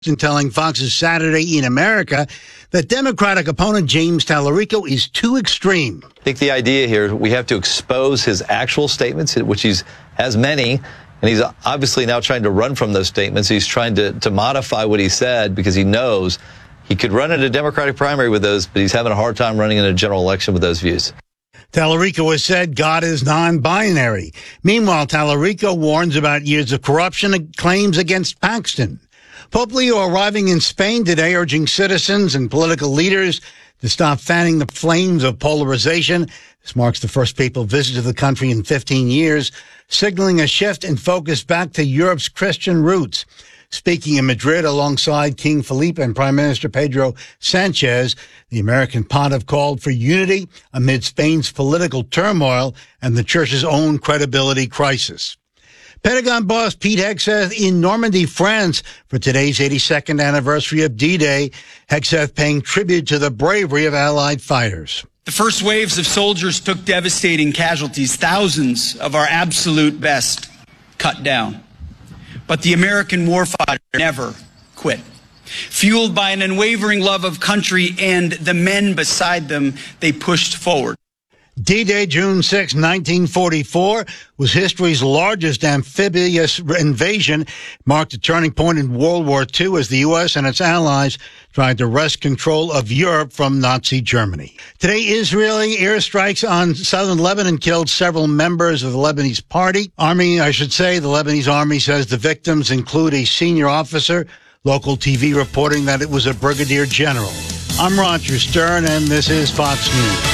and telling Fox's Saturday in America that Democratic opponent James Tallarico is too extreme. I think the idea here, we have to expose his actual statements, which has many, and he's obviously now trying to run from those statements. He's trying to modify what he said because he knows he could run in a Democratic primary with those, but he's having a hard time running in a general election with those views. Tallarico has said God is non-binary. Meanwhile, Tallarico warns about years of corruption and claims against Paxton. Pope Leo arriving in Spain today, urging citizens and political leaders to stop fanning the flames of polarization. This marks the first papal visit to the country in 15 years, signaling a shift in focus back to Europe's Christian roots. Speaking in Madrid alongside King Felipe and Prime Minister Pedro Sanchez, the American pontiff called for unity amid Spain's political turmoil and the church's own credibility crisis. Pentagon boss Pete Hegseth in Normandy, France for today's 82nd anniversary of D-Day. Hegseth paying tribute to the bravery of Allied fighters. The first waves of soldiers took devastating casualties, thousands of our absolute best cut down. But the American warfighter never quit. Fueled by an unwavering love of country and the men beside them, they pushed forward. D-Day, June 6, 1944, was history's largest amphibious invasion. Marked a turning point in World War II as the U.S. and its allies tried to wrest control of Europe from Nazi Germany. Today, Israeli airstrikes on southern Lebanon killed several members of the Lebanese the Lebanese army says the victims include a senior officer. Local TV reporting that it was a brigadier general. I'm Roger Stern, and this is Fox News.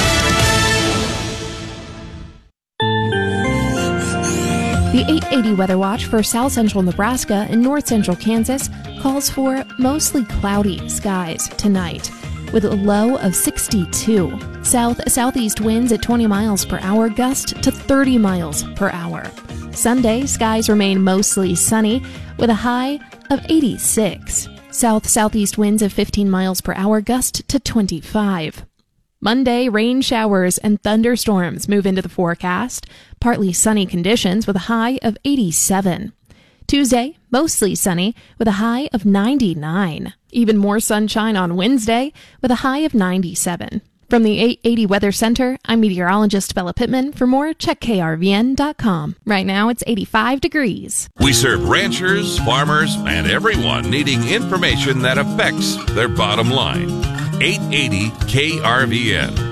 The 880 Weather Watch for south central Nebraska and north central Kansas calls for mostly cloudy skies tonight with a low of 62. Southeast winds at 20 miles per hour, gust to 30 miles per hour. Sunday, skies remain mostly sunny with a high of 86. Southeast winds of 15 miles per hour, gust to 25. Monday, rain showers and thunderstorms move into the forecast. Partly sunny conditions with a high of 87. Tuesday, mostly sunny with a high of 99. Even more sunshine on Wednesday with a high of 97. From the 880 Weather Center, I'm meteorologist Bella Pittman. For more, check krvn.com. Right now, it's 85 degrees. We serve ranchers, farmers, and everyone needing information that affects their bottom line. 880 KRVN.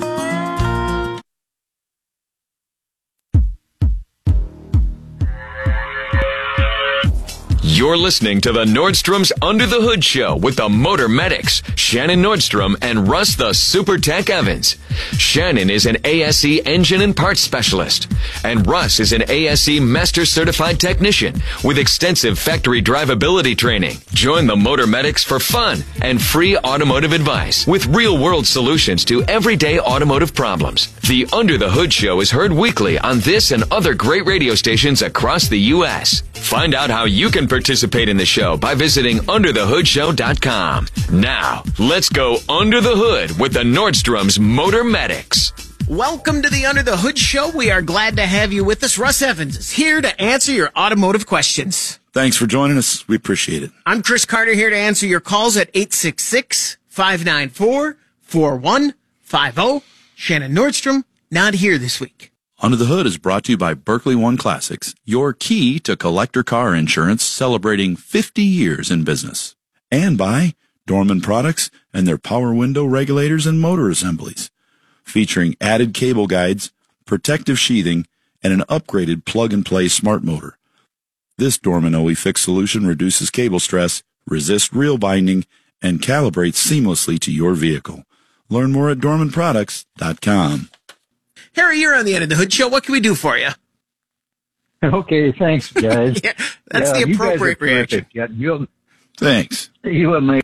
You're listening to the Nordstrom's Under the Hood Show with the Motor Medics, Shannon Nordstrom and Russ the Super Tech Evans. Shannon is an ASE engine and parts specialist, and Russ is an ASE Master Certified Technician with extensive factory drivability training. Join the Motor Medics for fun and free automotive advice with real-world solutions to everyday automotive problems. The Under the Hood Show is heard weekly on this and other great radio stations across the U.S. Find out how you can participate in the show by visiting underthehoodshow.com. Now, let's go under the hood with the Nordstrom's Motor Medics. Welcome to the Under the Hood Show. We are glad to have you with us. Russ Evans is here to answer your automotive questions. Thanks for joining us. We appreciate it. I'm Chris Carter here to answer your calls at 866-594-4150. Shannon Nordstrom, not here this week. Under the Hood is brought to you by Berkeley One Classics, your key to collector car insurance, celebrating 50 years in business. And by Dorman Products and their power window regulators and motor assemblies, featuring added cable guides, protective sheathing, and an upgraded plug-and-play smart motor. This Dorman OE Fix solution reduces cable stress, resists reel binding, and calibrates seamlessly to your vehicle. Learn more at dormanproducts.com. Harry, you're on the Under the Hood Show. What can we do for you? Okay, thanks, guys. Yeah, that's the appropriate reaction. Thanks. You and me.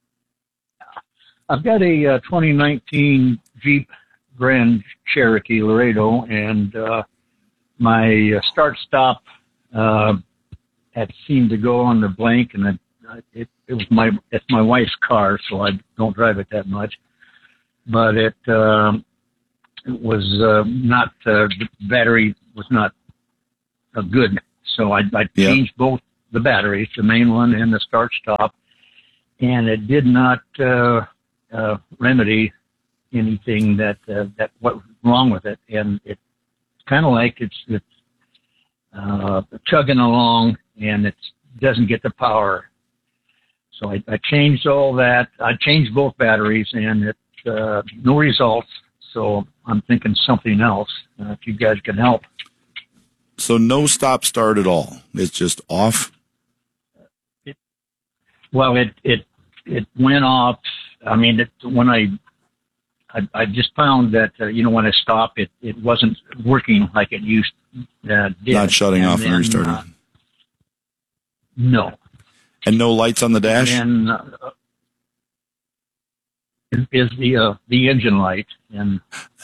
I've got a 2019 Jeep Grand Cherokee Laredo, and my start-stop had seemed to go on the blank, and it's my wife's car, so I don't drive it that much. But it was not, the battery was not good. So I changed both the batteries, the main one and the start-stop, and it did not remedy anything that what was wrong with it. And it's kind of like it's chugging along, and it doesn't get the power. So I changed all that. I changed both batteries, and it's no results. So I'm thinking something else. If you guys can help. So no stop-start at all. It's just off? It went off. I mean, when I just found that, when I stop, it wasn't working like it used did. Not shutting off and restarting? No. And no lights on the dash? And is the engine light and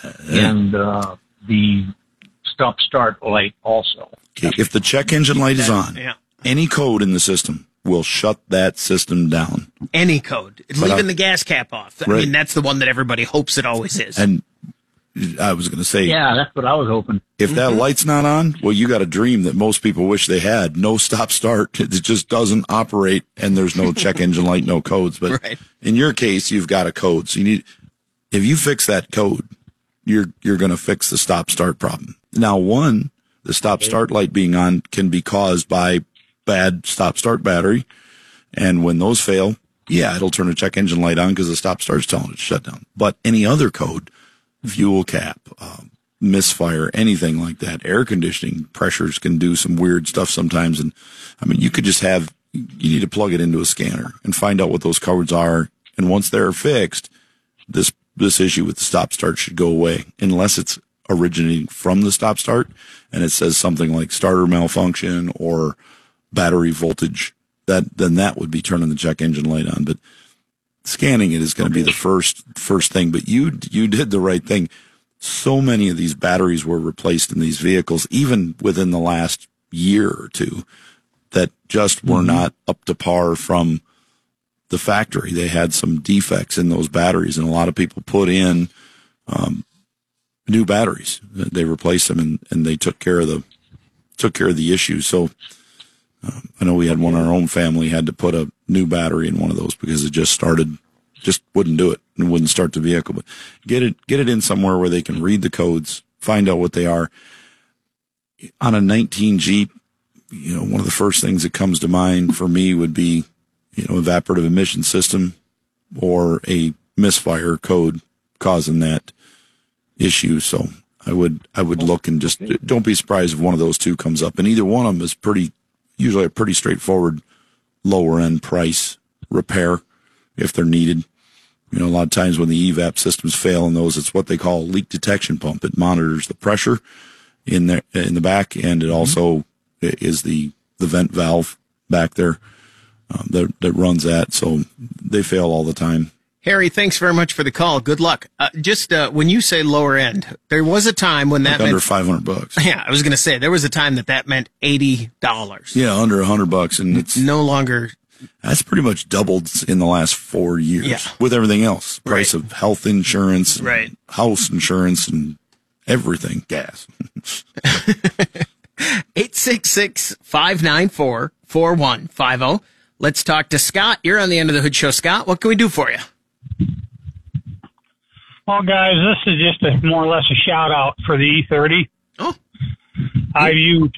the stop-start light also. Okay. If the check engine light is on, any code in the system will shut that system down. Any code. Leaving the gas cap off. I mean, that's the one that everybody hopes it always is. And I was going to say... Yeah, that's what I was hoping. If that light's not on, well, you got a dream that most people wish they had. No stop-start. It just doesn't operate, and there's no check engine light, no codes. But in your case, you've got a code. So if you fix that code, you're going to fix the stop-start problem. Now, the stop-start light being on can be caused by bad stop-start battery. And when those fail, it'll turn a check engine light on because the stop-start's telling it to shut down. But any other code, fuel cap, misfire, anything like that, air conditioning pressures can do some weird stuff sometimes. And I mean, you could just you need to plug it into a scanner and find out what those codes are. And once they're fixed, this issue with the stop-start should go away, unless it's originating from the stop-start and it says something like starter malfunction or battery voltage. Then that would be turning the check engine light on. But scanning it is going to be the first thing. But you did the right thing. So many of these batteries were replaced in these vehicles, even within the last year or two, that just were not up to par from the factory. They had some defects in those batteries, and a lot of people put in new batteries. They replaced them, and they took care of the issue. So I know we had one in our own family had to put a new battery in one of those because it just wouldn't do it and wouldn't start the vehicle. But get it in somewhere where they can read the codes, find out what they are. On a 19 Jeep, one of the first things that comes to mind for me would be, evaporative emission system or a misfire code causing that issue. So I would look and just don't be surprised if one of those two comes up. And either one of them is usually a pretty straightforward lower end price repair if they're needed. A lot of times when the evap systems fail in those, it's what they call a leak detection pump. It monitors the pressure in the back, and it also is the vent valve back there that runs that. So they fail all the time. Harry, thanks very much for the call. Good luck. When you say lower end, there was a time when that meant under $500. Yeah, I was going to say there was a time that meant $80. Yeah, under $100, and it's no longer. That's pretty much doubled in the last 4 years with everything else. Price of health insurance, house insurance, and everything. Gas. 866-594-4150. Let's talk to Scott. You're on the End of the Hood Show. Scott, what can we do for you? Well, guys, this is just more or less a shout out for the E30. Oh, I've used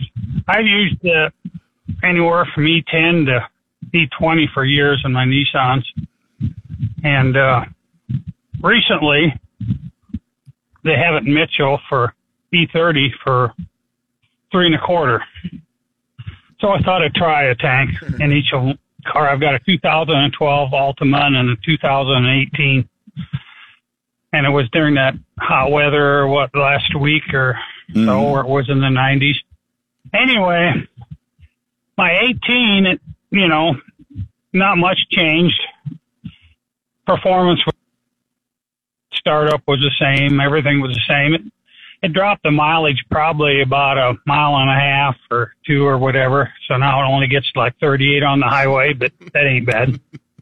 anywhere from E10 to E20 for years in my Nissans, and recently they have it in Mitchell for E30 for $3.25. So I thought I'd try a tank in each car. I've got a 2012 Altima and a 2018. And it was during that hot weather, last week or so, or it was in the 90s. Anyway, my 18, not much changed. Performance startup was the same. Everything was the same. It dropped the mileage probably about a mile and a half or 2 or whatever. So now it only gets like 38 on the highway, but that ain't bad.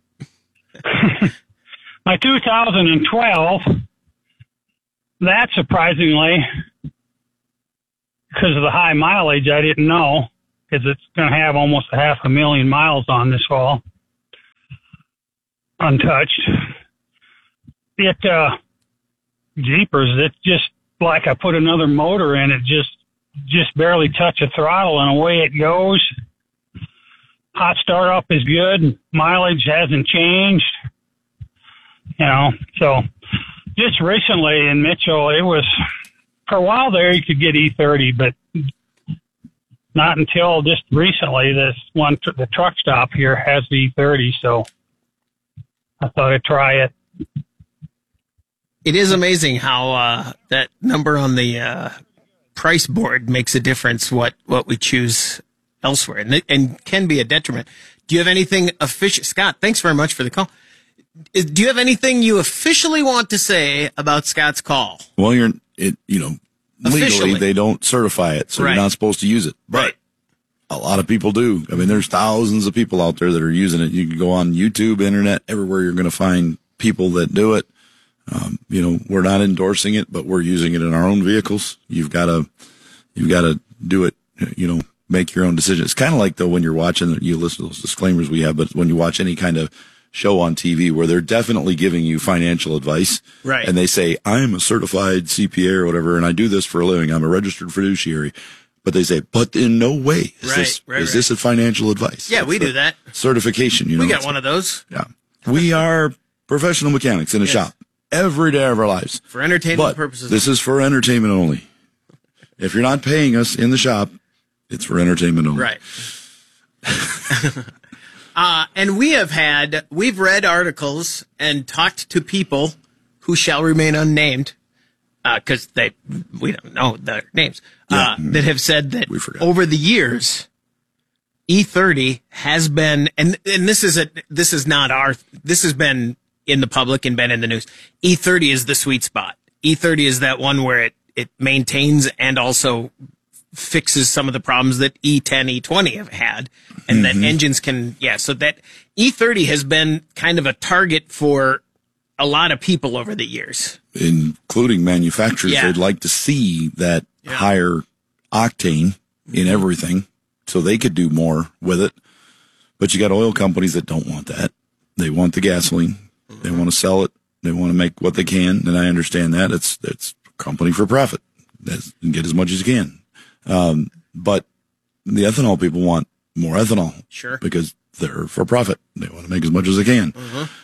My 2012, that surprisingly, because of the high mileage, I didn't know. because it's going to have almost 500,000 miles on this fall, untouched. It, jeepers, it's just like I put another motor in it, just barely touch a throttle and away it goes. Hot start up is good. Mileage hasn't changed. You know, so just recently in Mitchell, it was, for a while there, you could get E30, but not until just recently, this one, the truck stop here has the E30, so I thought I'd try it. It is amazing how that number on the price board makes a difference what we choose elsewhere, and can be a detriment. Do you have anything official? Scott, thanks very much for the call. Do you have anything you officially want to say about Scott's call? Well, legally Officially. they don't certify it, so Right. you're not supposed to use it. But Right. a lot of people do. I mean, there's thousands of people out there that are using it. You can go on YouTube, internet, everywhere. You're going to find people that do it. We're not endorsing it, but we're using it in our own vehicles. You've got to do it, make your own decision. It's kind of like, though, when you're watching, you listen to those disclaimers we have, but when you watch any kind of show on TV where they're definitely giving you financial advice, right? And they say, I'm a certified CPA or whatever, and I do this for a living. I'm a registered fiduciary. But they say, but in no way is this a financial advice. Yeah, we do that. Certification, We got one of those. Yeah. We are professional mechanics in a shop every day of our lives. For entertainment but purposes. This is for entertainment only. If you're not paying us in the shop, it's for entertainment only. Right. And we've read articles and talked to people who shall remain unnamed, because we don't know their names, that have said that over the years, E30 has been, and this has been in the public and been in the news. E30 is the sweet spot. E30 is that one where it maintains and also fixes some of the problems that E10, E20 have had, and that engines can, so that E30 has been kind of a target for a lot of people over the years. Including manufacturers. They'd like to see that higher octane in everything so they could do more with it. But you got oil companies that don't want that. They want the gasoline. They want to sell it. They want to make what they can. And I understand that. It's company for profit. Get as much as you can. But the ethanol people want more ethanol. Sure. Because they're for profit. They want to make as much as they can.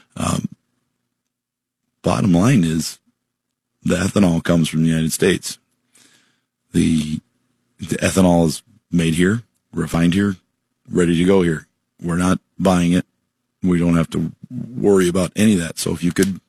Bottom line is the ethanol comes from the United States. The ethanol is made here, refined here, ready to go here. We're not buying it. We don't have to worry about any of that. So if you could,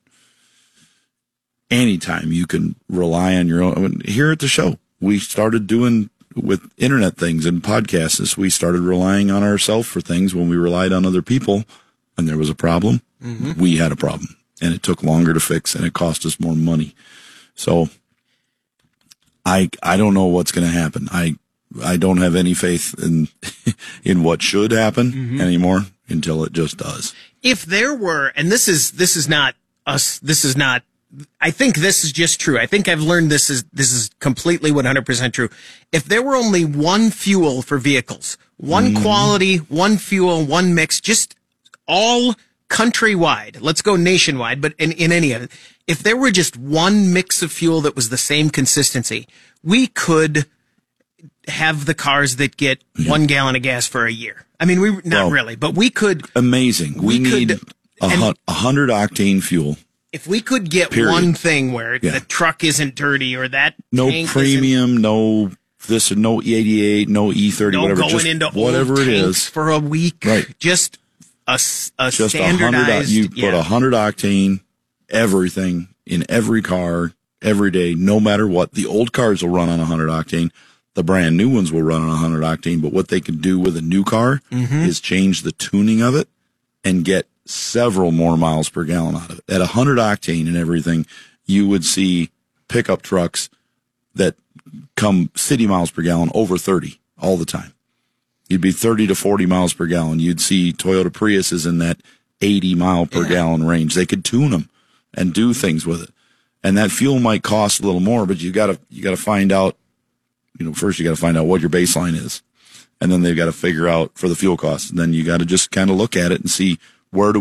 anytime you can rely on your own. I mean, here at the show, we started doing with internet things and podcasts. We started relying on ourselves for things when we relied on other people and there was a problem. We had a problem and it took longer to fix and it cost us more money. So I don't know what's going to happen. I don't have any faith in what should happen anymore until it just does. If there were, and this is not us, I think this is just true. I think I've learned this is completely 100% true. If there were only one fuel for vehicles, one quality, one fuel, one mix, just all countrywide, let's go nationwide, but in any of it, if there were just one mix of fuel that was the same consistency, we could have the cars that get 1 gallon of gas for a year. I mean, really, but we could. Amazing. We need 100 octane fuel. If we could get one thing where the truck isn't dirty or that no tank premium, no this, no E88, no E30, no whatever, going just into whatever old it tanks is for a week, right? Just a just standardized. You put 100 octane, everything in every car every day, no matter what. The old cars will run on 100 octane. The brand new ones will run on 100 octane. But what they can do with a new car is change the tuning of it and get several more miles per gallon out of it. At 100 octane and everything, you would see pickup trucks that come city miles per gallon over 30 all the time. You'd be 30 to 40 miles per gallon. You'd see Toyota Priuses in that 80 mile per gallon range. They could tune them and do things with it. And that fuel might cost a little more, but you gotta find out, first you gotta find out what your baseline is. and then they've got to figure out for the fuel costs. And then you got to just kind of look at it and see where do